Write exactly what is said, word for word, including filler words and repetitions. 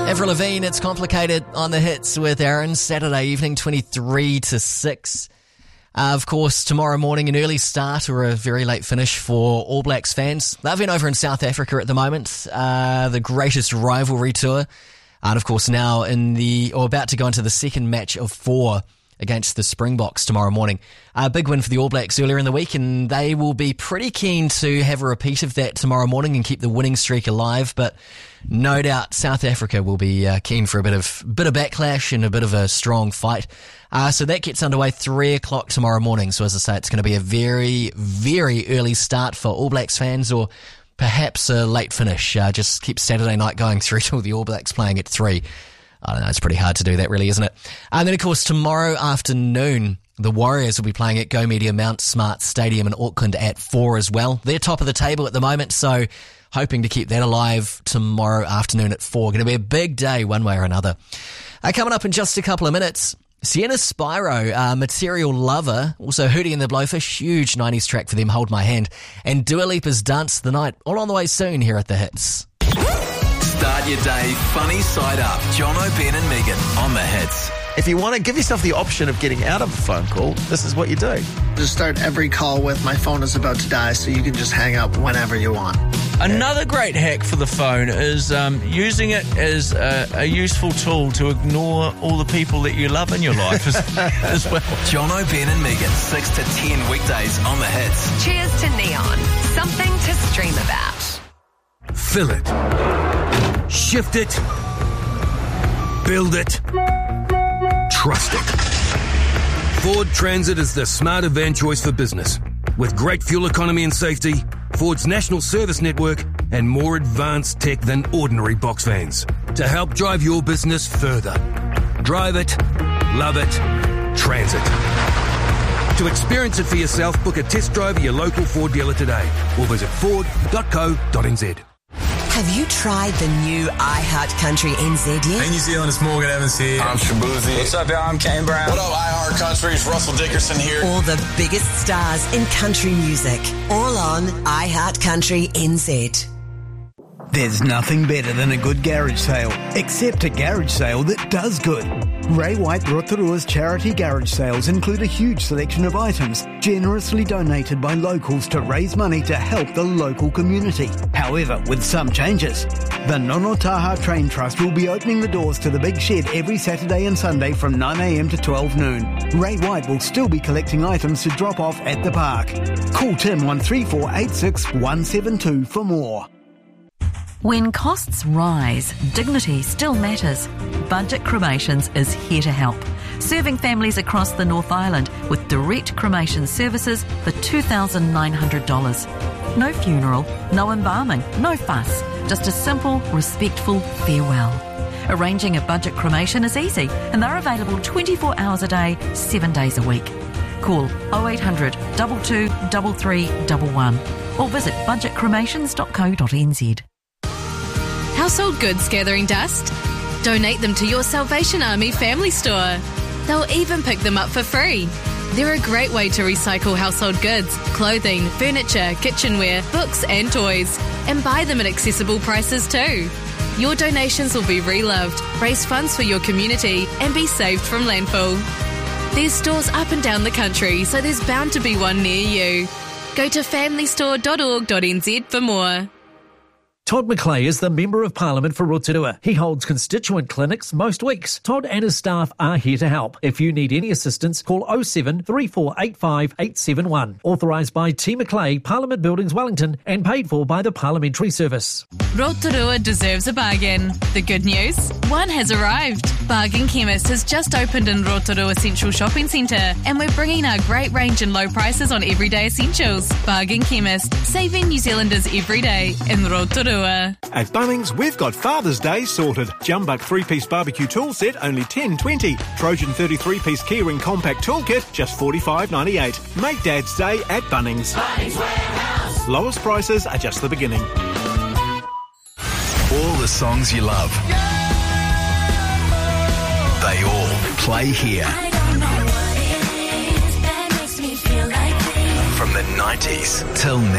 Avril Lavigne, It's Complicated on the hits with Aaron, Saturday evening, twenty-three to six. Uh, of course, tomorrow morning, an early start or a very late finish for All Blacks fans. They've been over in South Africa at the moment, uh, the greatest rivalry tour. And of course, now in the, or about to go into the second match of four against the Springboks tomorrow morning. A big win for the All Blacks earlier in the week, and they will be pretty keen to have a repeat of that tomorrow morning and keep the winning streak alive. But no doubt South Africa will be uh, keen for a bit of bit of backlash and a bit of a strong fight. Uh, so that gets underway three o'clock tomorrow morning. So as I say, it's going to be a very, very early start for All Blacks fans, or perhaps a late finish. Uh, just keep Saturday night going through till the All Blacks playing at three. I don't know, it's pretty hard to do that really, isn't it? And then, of course, tomorrow afternoon, the Warriors will be playing at Go Media Mount Smart Stadium in Auckland at four as well. They're top of the table at the moment, so hoping to keep that alive tomorrow afternoon at four. Going to be a big day one way or another. Uh, coming up in just a couple of minutes, Sienna Spyro, uh, Material Lover, also Hootie and the Blowfish, huge nineties track for them, Hold My Hand, and Dua Lipa's Dance the Night, all on the way soon here at The Hits. Start your day funny side up. Jono, Ben and Megan on The Hits. If you want to give yourself the option of getting out of a phone call, this is what you do. Just start every call with my phone is about to die, so you can just hang up whenever you want. Another great hack for the phone is um, using it as a, a useful tool to ignore all the people that you love in your life as, as well. Jono, Ben and Megan, six to ten weekdays on The Hits. Cheers to Neon. Something to stream about. Fill it. Shift it. Build it. Trust it. Ford Transit is the smarter van choice for business. With great fuel economy and safety, Ford's national service network, and more advanced tech than ordinary box vans to help drive your business further. Drive it, love it, Transit. To experience it for yourself, book a test drive at your local Ford dealer today or visit ford dot co dot n z. Have you tried the new iHeart Country N Z yet? Hey New Zealand, it's Morgan Evans here. I'm Shabuzi. What's up, y'all? I'm Kane Brown. What up, iHeart Country? It's Russell Dickerson here. All the biggest stars in country music, all on iHeart Country N Z. There's nothing better than a good garage sale, except a garage sale that does good. Ray White Rotorua's charity garage sales include a huge selection of items generously donated by locals to raise money to help the local community. However, with some changes. The Nono Taha Train Trust will be opening the doors to the Big Shed every Saturday and Sunday from nine a m to twelve noon. Ray White will still be collecting items to drop off at the park. Call Tim one three four eight six one seven two for more. When costs rise, dignity still matters. Budget Cremations is here to help, serving families across the North Island with direct cremation services for two thousand nine hundred dollars. No funeral, no embalming, no fuss, just a simple, respectful farewell. Arranging a budget cremation is easy, and they're available twenty-four hours a day, seven days a week. Call oh eight hundred, two two three three one one or visit budget cremations dot co dot n z. Household goods gathering dust? Donate them to your Salvation Army family store. They'll even pick them up for free. They're a great way to recycle household goods, clothing, furniture, kitchenware, books and toys, and buy them at accessible prices too. Your donations will be reloved, raise funds for your community, and be saved from landfill. There's stores up and down the country, so there's bound to be one near you. Go to family store dot org dot n z for more. Todd McClay is the Member of Parliament for Rotorua. He holds constituent clinics most weeks. Todd and his staff are here to help. If you need any assistance, call oh seven, three four eight five, eight seven one. Authorised by T McClay, Parliament Buildings, Wellington, and paid for by the Parliamentary Service. Rotorua deserves a bargain. The good news? One has arrived. Bargain Chemist has just opened in Rotorua Central Shopping Centre, and we're bringing our great range and low prices on everyday essentials. Bargain Chemist, saving New Zealanders every day in Rotorua. At Bunnings, we've got Father's Day sorted. Jumbuck three-piece barbecue tool set, only ten twenty. Trojan thirty-three piece keyring compact toolkit, just forty-five ninety-eight. Make Dad's Day at Bunnings. Bunnings Warehouse. Lowest prices are just the beginning. All the songs you love. They all play here. I don't know what it is that makes me feel like this. From the nineties till now.